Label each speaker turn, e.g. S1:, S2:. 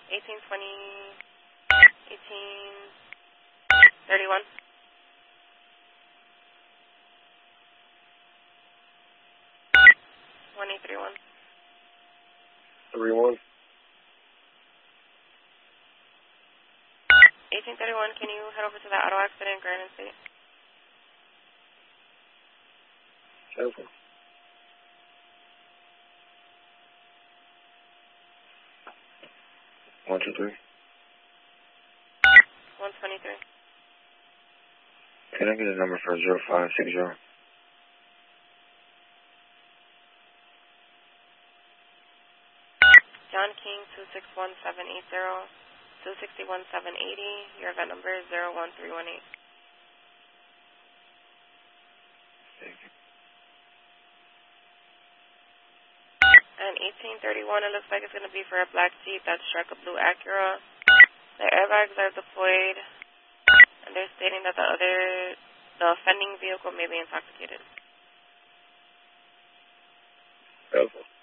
S1: 1820, 1831. 1831.
S2: 31.
S1: 1831, can you head over to that auto accident in Garden State?
S2: 7. 123.
S1: 123.
S2: Can I get a number for 0560?
S1: John King, 261780, 261780. Your event number is 01318.
S2: Thank you.
S1: And 1831, it looks like it's going to be for a black Jeep that struck a blue Acura. The airbags are deployed, and they're stating that the offending vehicle may be intoxicated.
S2: Okay.